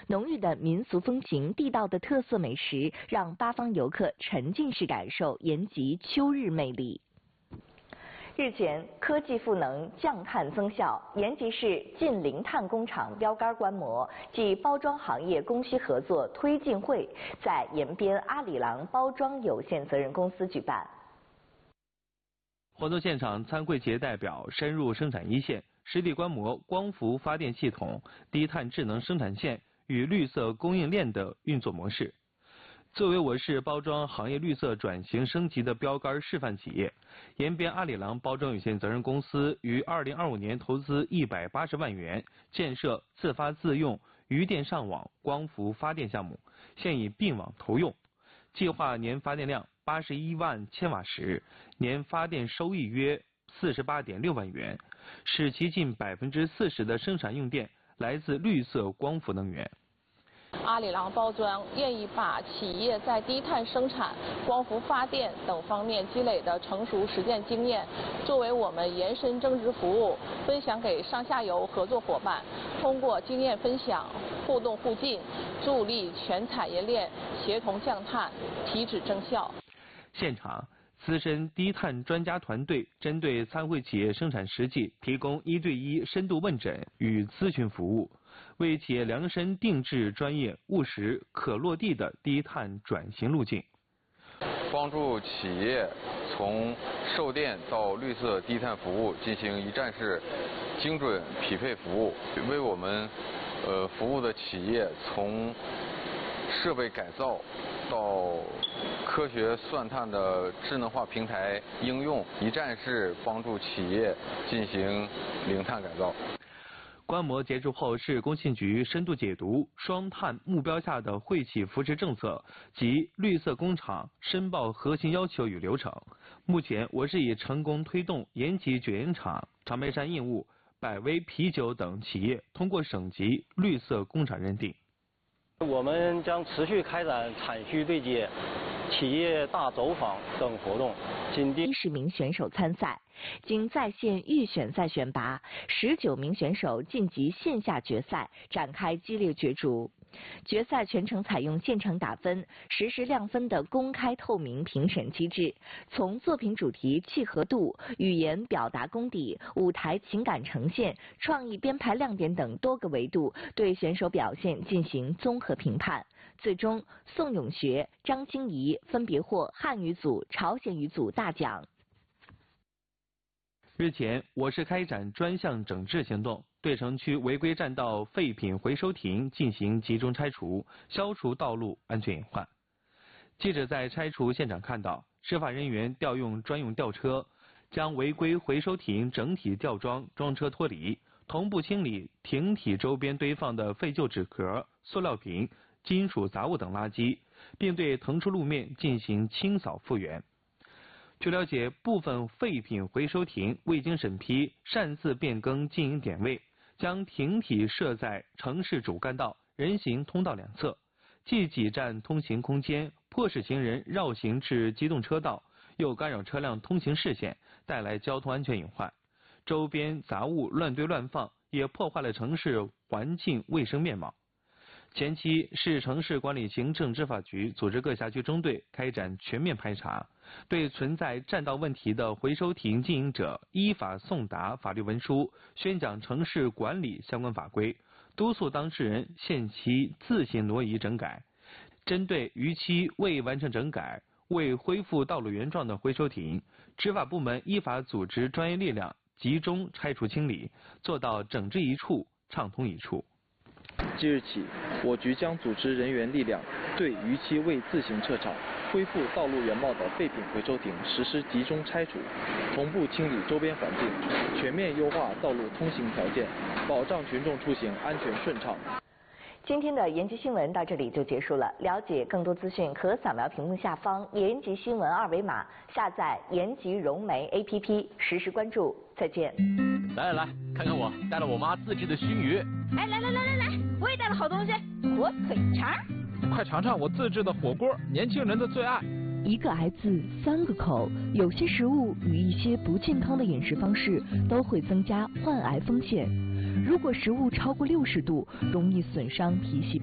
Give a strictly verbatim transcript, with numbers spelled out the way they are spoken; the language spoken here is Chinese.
浓郁的民俗风情、地道的特色美食，让八方游客沉浸式感受延吉秋日魅力。日前，科技赋能降碳增效，延吉市近零碳工厂标杆观摩暨包装行业供需合作推进会在延边阿里郎包装有限责任公司举办。 活动现场，参会企业代表深入生产一线，实地观摩光伏发电系统、低碳智能生产线与绿色供应链的运作模式。作为我市包装行业绿色转型升级的标杆示范企业，延边阿里郎包装有限责任公司于二零二五年投资一百八十万元，建设自发自用余电上网光伏发电项目，现已并网投用，计划年发电量八十一万千瓦时，年发电收益约四十八点六万元，使其近百分之四十的生产用电来自绿色光伏能源。 阿里郎包装愿意把企业在低碳生产、光伏发电等方面积累的成熟实践经验，作为我们延伸增值服务，分享给上下游合作伙伴。通过经验分享、互动互进，助力全产业链协同降碳、提质增效。 现场，资深低碳专家团队针对参会企业生产实际提供一对一深度问诊与咨询服务，为企业量身定制专业、务实、可落地的低碳转型路径， 帮助企业从售电到绿色低碳服务进行一站式精准匹配服务，为我们呃服务的企业从设备改造到科学算碳的智能化平台应用，一站式帮助企业进行零碳改造。 观摩结束后，市工信局深度解读双碳目标下的惠企扶持政策及绿色工厂申报核心要求与流程。目前，我市已成功推动延吉卷烟厂、长白山印务、百威啤酒等企业通过省级绿色工厂认定。 我们将持续开展产需对接、企业大走访等活动，紧盯十名选手参赛，经在线预选赛选拔，十九名选手晋级线下决赛，展开激烈角逐。决赛全程采用现场打分、实时亮分的公开透明评审机制，从作品主题契合度、语言表达功底、舞台情感呈现、创意编排亮点等多个维度对选手表现进行综合评判。最终，宋永学、张清怡分别获汉语组、朝鲜语组大奖。日前，我市开展专项整治行动，对城区违规占道废品回收亭进行集中拆除，消除道路安全隐患。记者在拆除现场看到，执法人员调用专用吊车，将违规回收亭整体吊装装车脱离，同步清理亭体周边堆放的废旧纸壳、塑料瓶、金属杂物等垃圾，并对腾出路面进行清扫复原。据了解，部分废品回收亭未经审批，擅自变更经营点位，将亭体设在城市主干道、人行通道两侧，既挤占通行空间，迫使行人绕行至机动车道，又干扰车辆通行视线，带来交通安全隐患。周边杂物乱堆乱放，也破坏了城市环境卫生面貌。前期，市城市管理行政执法局组织各辖区中队开展全面排查，对存在占道问题的回收亭经营者依法送达法律文书，宣讲城市管理相关法规，督促当事人限期自行挪移整改。针对逾期未完成整改、未恢复道路原状的回收亭，执法部门依法组织专业力量集中拆除清理，做到整治一处、畅通一处。 即日起，我局将组织人员力量，对逾期未自行撤场、恢复道路原貌的废品回收亭实施集中拆除，同步清理周边环境，全面优化道路通行条件，保障群众出行安全顺畅。 今天的延吉新闻到这里就结束了。了解更多资讯，可扫描屏幕下方延吉新闻二维码，下载延吉融媒 A P P， 实时关注。再见。 来来来，看看我带了我妈自制的熏鱼。 哎，来来来来来，我也带了好东西，火腿肠。 快尝尝我自制的火锅，年轻人的最爱。 一个癌字三个口，有些食物与一些不健康的饮食方式都会增加患癌风险。如果食物超过六十度，容易损伤皮细胞。